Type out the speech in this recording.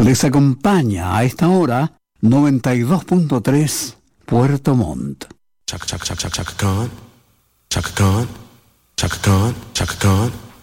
Les acompaña a esta hora 92.3 Puerto Montt. Chaka Khan, Chaka Khan, Chaka Khan, Chaka Khan.